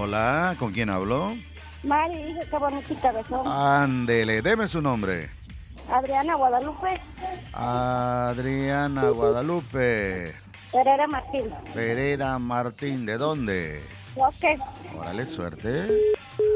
Hola, ¿con quién hablo? Mari, dije que bonita de son. Ándele, deme su nombre. Adriana Guadalupe Adriana Guadalupe Pereira Martín. Pereira Martín, ¿de dónde? Ok. Órale, suerte.